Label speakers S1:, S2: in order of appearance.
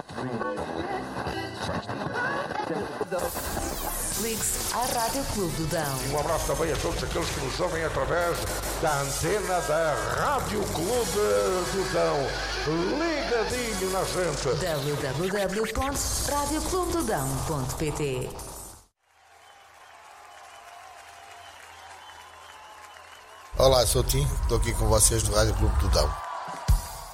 S1: Ligue-se à Rádio Clube do Dão.
S2: Um abraço também a todos aqueles que nos ouvem através da antena da Rádio Clube do Dão. Ligadinho na gente.
S1: www.radioclubedodão.pt.
S3: Olá, sou o Tim, estou aqui com vocês do Rádio Clube do Dão.